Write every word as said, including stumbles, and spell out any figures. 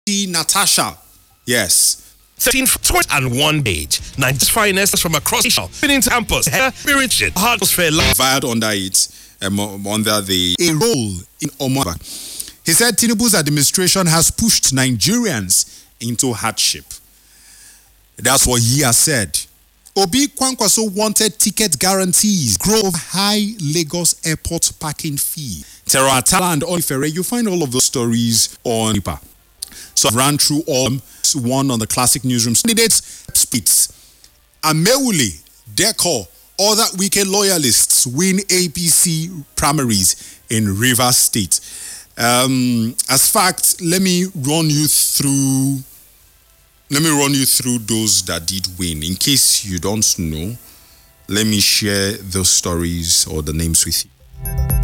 Natasha. Yes. thirteen and one page. Nigeria's finest from across the winning campus. Richard Hardsphere fired under it, um, under the a role in Omaba. He said Tinubu's administration has pushed Nigerians into hardship. That's what he has said. Obi Kwankwaso wanted ticket guarantees, growth high Lagos airport parking fee, terror attack and Olifere. You find all of those stories on paper. So I've ran through all one on the classic newsroom. Candidates spits. Amewuli, Deco, other weekend loyalists win A P C primaries in Rivers State. Um, as fact, let me run you through. Let me run you through those that did win. In case you don't know, let me share those stories or the names with you.